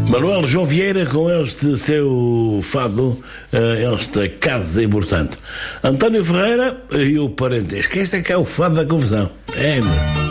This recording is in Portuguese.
Manuel João Vieira com este seu fado, esta casa importante. António Ferreira e o parentesco. Este é que é o fado da confusão. É, meu.